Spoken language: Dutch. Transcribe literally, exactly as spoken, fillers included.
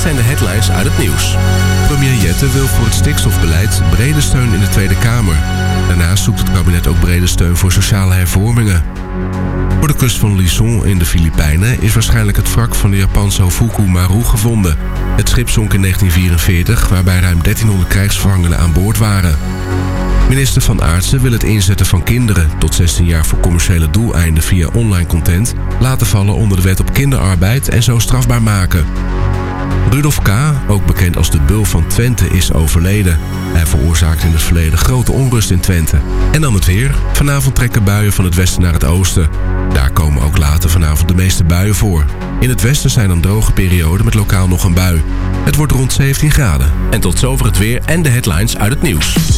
zijn de headlines uit het nieuws. Premier Jette wil voor het stikstofbeleid brede steun in de Tweede Kamer. Daarnaast zoekt het kabinet ook brede steun voor sociale hervormingen. Voor de kust van Luzon in de Filipijnen is waarschijnlijk het wrak van de Japanse Hofuku Maru gevonden. Het schip zonk in negentien vierenveertig, waarbij ruim dertienhonderd krijgsgevangenen aan boord waren. Minister Van Aartsen wil het inzetten van kinderen tot zestien jaar voor commerciële doeleinden via online content laten vallen onder de wet op kinderarbeid en zo strafbaar maken. Rudolf K., ook bekend als de Bul van Twente, is overleden. Hij veroorzaakte in het verleden grote onrust in Twente. En dan het weer. Vanavond trekken buien van het westen naar het oosten. Daar komen ook later vanavond de meeste buien voor. In het westen zijn dan droge perioden met lokaal nog een bui. Het wordt rond zeventien graden. En tot zover het weer en de headlines uit het nieuws.